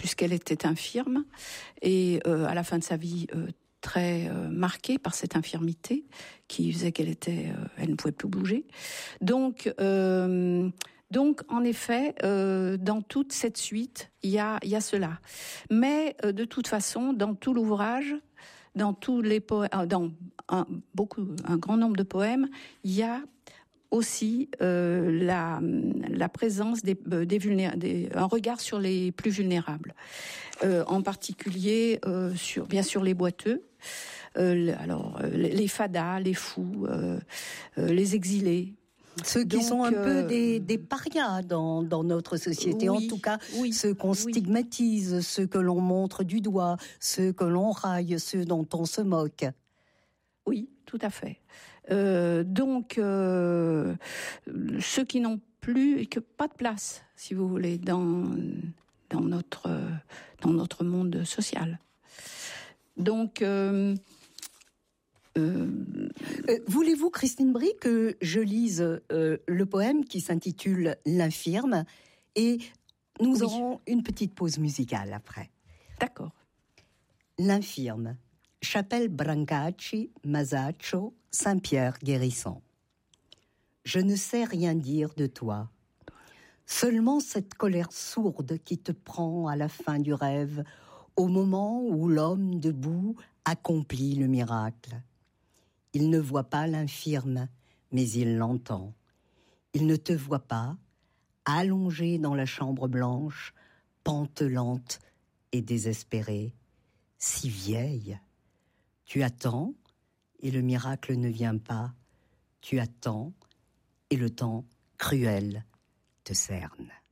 puisqu'elle était infirme et à la fin de sa vie très marquée par cette infirmité qui faisait elle ne pouvait plus bouger. Donc, en effet, dans toute cette suite, il y a cela. Mais de toute façon, dans tout l'ouvrage, dans tous les poèmes, dans un grand nombre de poèmes, il y a aussi la présence un regard sur les plus vulnérables, en particulier bien sûr les boiteux, les fadas, les fous, les exilés. Ceux qui sont un peu des parias dans notre société, oui, en tout cas, oui, ceux qu'on stigmatise, ceux que l'on montre du doigt, ceux que l'on raille, ceux dont on se moque. Oui, tout à fait. Ceux qui n'ont pas de place, si vous voulez, dans notre monde social. Donc, voulez-vous, Christine Brie, que je lise le poème qui s'intitule « L'infirme » et nous aurons une petite pause musicale après. D'accord. L'infirme. Chapelle Brancacci, Masaccio, Saint-Pierre guérissant. Je ne sais rien dire de toi. Seulement cette colère sourde qui te prend à la fin du rêve, au moment où l'homme debout accomplit le miracle. Il ne voit pas l'infirme, mais il l'entend. Il ne te voit pas, allongé dans la chambre blanche, pantelante et désespérée, si vieille. Tu attends, et le miracle ne vient pas. Tu attends, et le temps cruel te cerne.